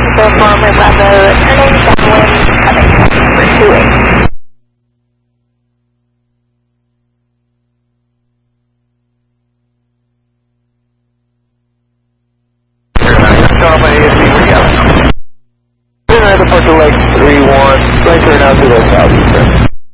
Officer Foreman Bravo, turning downwind, coming number 28. Company